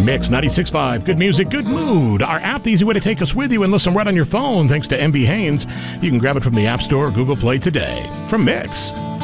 Mix 96.5. Good music, good mood. Our app, the easy way to take us with you and listen right on your phone, thanks to MB Haynes. You can grab it from the App Store or Google Play today. From Mix.